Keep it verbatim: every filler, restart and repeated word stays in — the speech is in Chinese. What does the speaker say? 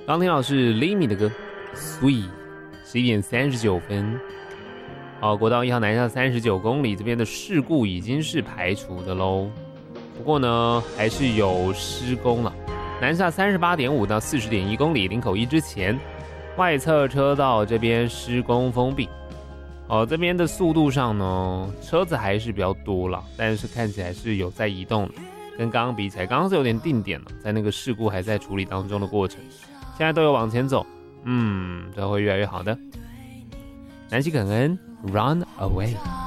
刚听到是 Limi 的歌 Sweet， 十一点三十九分。好，国道一号南下三十九公里，这边的事故已经是排除的喽。不过呢，还是有施工了。南下三十八点五到四十点一公里，林口一之前，外侧车道这边施工封闭。哦，这边的速度上呢，车子还是比较多了，但是看起来是有在移动的，跟刚刚比起来，刚刚是有点定点了，在那个事故还在处理当中的过程，现在都有往前走，嗯，这会越来越好的。南希肯恩 Run Away。